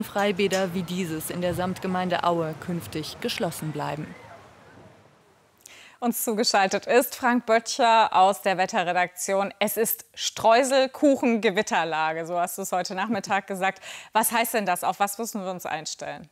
Freibäder wie dieses in der Samtgemeinde Aue künftig geschlossen bleiben. Uns zugeschaltet ist Frank Böttcher aus der Wetterredaktion. Es ist Streuselkuchen-Gewitterlage, so hast du es heute Nachmittag gesagt. Was heißt denn das? Auf was müssen wir uns einstellen?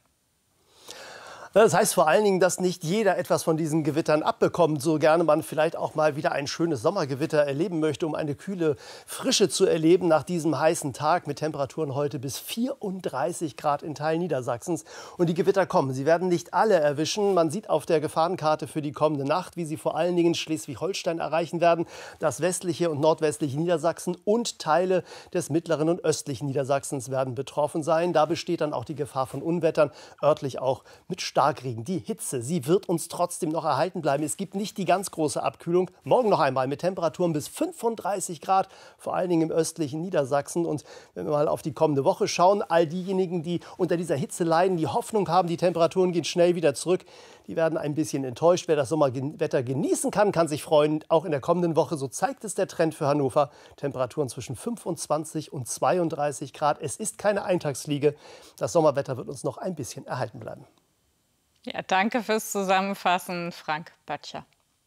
Das heißt vor allen Dingen, dass nicht jeder etwas von diesen Gewittern abbekommt, so gerne man vielleicht auch mal wieder ein schönes Sommergewitter erleben möchte, um eine kühle Frische zu erleben nach diesem heißen Tag mit Temperaturen heute bis 34 Grad in Teilen Niedersachsens. Und die Gewitter kommen. Sie werden nicht alle erwischen. Man sieht auf der Gefahrenkarte für die kommende Nacht, wie sie vor allen Dingen Schleswig-Holstein erreichen werden, das westliche und nordwestliche Niedersachsen und Teile des mittleren und östlichen Niedersachsens werden betroffen sein. Da besteht dann auch die Gefahr von Unwettern, örtlich auch mit Starkregen. Die Hitze, sie wird uns trotzdem noch erhalten bleiben. Es gibt nicht die ganz große Abkühlung. Morgen noch einmal mit Temperaturen bis 35 Grad, vor allen Dingen im östlichen Niedersachsen. Und wenn wir mal auf die kommende Woche schauen, all diejenigen, die unter dieser Hitze leiden, die Hoffnung haben, die Temperaturen gehen schnell wieder zurück, die werden ein bisschen enttäuscht. Wer das Sommerwetter genießen kann, kann sich freuen. Auch in der kommenden Woche, so zeigt es der Trend für Hannover, Temperaturen zwischen 25 und 32 Grad. Es ist keine Eintagsfliege. Das Sommerwetter wird uns noch ein bisschen erhalten bleiben. Ja, danke fürs Zusammenfassen, Frank Böttcher.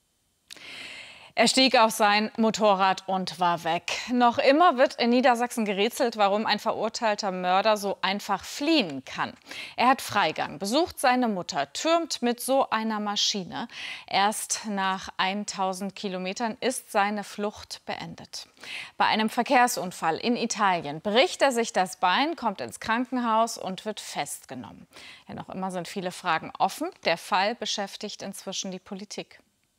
Er stieg auf sein Motorrad und war weg. Noch immer wird in Niedersachsen gerätselt, warum ein verurteilter Mörder so einfach fliehen kann. Er hat Freigang, besucht seine Mutter, türmt mit so einer Maschine. Erst nach 1000 Kilometern ist seine Flucht beendet. Bei einem Verkehrsunfall in Italien bricht er sich das Bein, kommt ins Krankenhaus und wird festgenommen. Ja, noch immer sind viele Fragen offen. Der Fall beschäftigt inzwischen die Politik.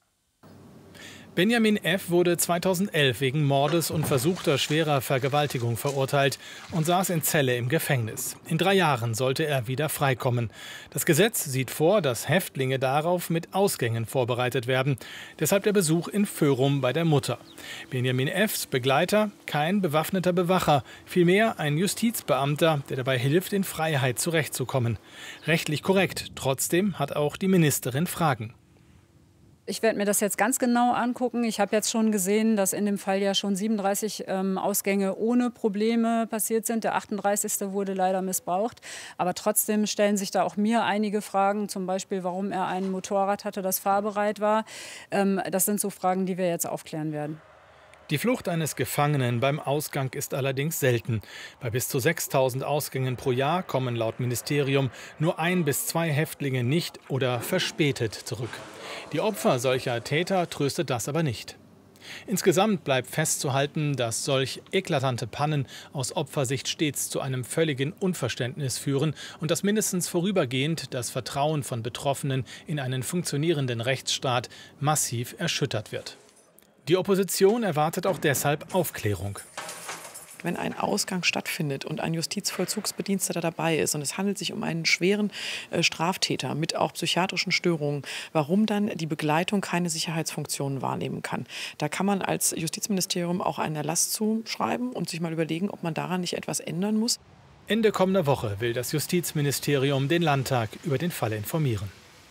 Benjamin F. wurde 2011 wegen Mordes und versuchter schwerer Vergewaltigung verurteilt und saß in Celle im Gefängnis. In 3 Jahren sollte er wieder freikommen. Das Gesetz sieht vor, dass Häftlinge darauf mit Ausgängen vorbereitet werden. Deshalb der Besuch in Föhrum bei der Mutter. Benjamin F.s Begleiter, kein bewaffneter Bewacher, vielmehr ein Justizbeamter, der dabei hilft, in Freiheit zurechtzukommen. Rechtlich korrekt, trotzdem hat auch die Ministerin Fragen. Ich werde mir das jetzt ganz genau angucken. Ich habe jetzt schon gesehen, dass in dem Fall ja schon 37 Ausgänge ohne Probleme passiert sind. Der 38. wurde leider missbraucht. Aber trotzdem stellen sich da auch mir einige Fragen, zum Beispiel, warum er ein Motorrad hatte, das fahrbereit war. Das sind so Fragen, die wir jetzt aufklären werden. Die Flucht eines Gefangenen beim Ausgang ist allerdings selten. Bei bis zu 6.000 Ausgängen pro Jahr kommen laut Ministerium nur 1 bis 2 Häftlinge nicht oder verspätet zurück. Die Opfer solcher Täter tröstet das aber nicht. Insgesamt bleibt festzuhalten, dass solch eklatante Pannen aus Opfersicht stets zu einem völligen Unverständnis führen und dass mindestens vorübergehend das Vertrauen von Betroffenen in einen funktionierenden Rechtsstaat massiv erschüttert wird. Die Opposition erwartet auch deshalb Aufklärung. Wenn ein Ausgang stattfindet und ein Justizvollzugsbediensteter dabei ist und es handelt sich um einen schweren Straftäter mit auch psychiatrischen Störungen, warum dann die Begleitung keine Sicherheitsfunktionen wahrnehmen kann. Da kann man als Justizministerium auch einen Erlass zuschreiben und sich mal überlegen, ob man daran nicht etwas ändern muss. Ende kommender Woche will das Justizministerium den Landtag über den Fall informieren.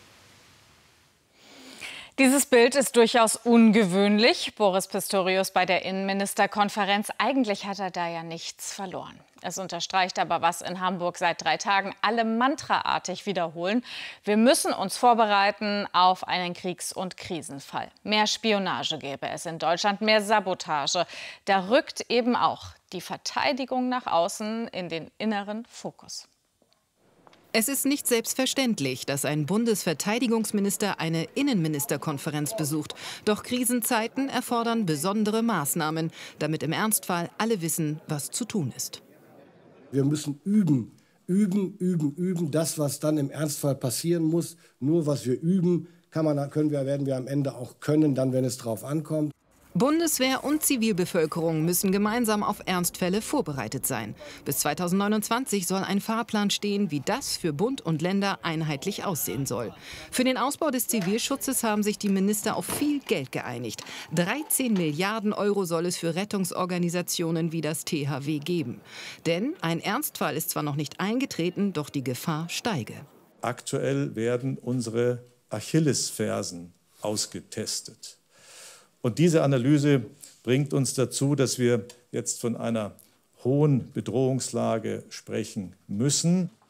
Dieses Bild ist durchaus ungewöhnlich. Boris Pistorius bei der Innenministerkonferenz. Eigentlich hat er da ja nichts verloren. Es unterstreicht aber, was in Hamburg seit 3 Tagen alle mantraartig wiederholen. Wir müssen uns vorbereiten auf einen Kriegs- und Krisenfall. Mehr Spionage gäbe es in Deutschland, mehr Sabotage. Da rückt eben auch die Verteidigung nach außen in den inneren Fokus. Es ist nicht selbstverständlich, dass ein Bundesverteidigungsminister eine Innenministerkonferenz besucht. Doch Krisenzeiten erfordern besondere Maßnahmen, damit im Ernstfall alle wissen, was zu tun ist. Wir müssen üben, üben. Das, was dann im Ernstfall passieren muss, nur was wir üben, werden wir am Ende auch können, dann, wenn es drauf ankommt. Bundeswehr und Zivilbevölkerung müssen gemeinsam auf Ernstfälle vorbereitet sein. Bis 2029 soll ein Fahrplan stehen, wie das für Bund und Länder einheitlich aussehen soll. Für den Ausbau des Zivilschutzes haben sich die Minister auf viel Geld geeinigt. 13 Milliarden Euro soll es für Rettungsorganisationen wie das THW geben. Denn ein Ernstfall ist zwar noch nicht eingetreten, doch die Gefahr steige. Aktuell werden unsere Achillesfersen ausgetestet. Und diese Analyse bringt uns dazu, dass wir jetzt von einer hohen Bedrohungslage sprechen müssen.